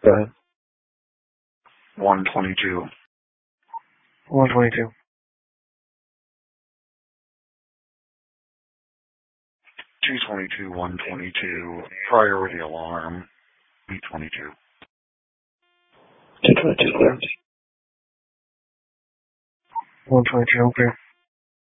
Go ahead. 122. 122. 222, 122. Priority alarm. B22. 222, clear. 122, okay.